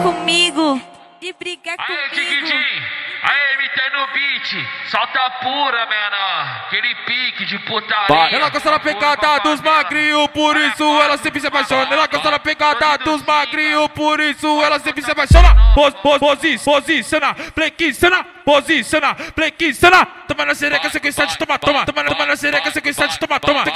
comigo, de brigar Aê, comigo. Tiquitim! Aê, MT no beat! Solta pura, menor! Aquele pique de putaria! Ela gosta da pegada dos magrinhos, por isso ela sempre se apaixona. Ela gosta da pegada dos magrinhos, por isso ela sempre se apaixona. Posiciona, flexiona, posiciona, flexiona. Toma na sereca, sequência de toma. Toma na sereca, sequência de toma.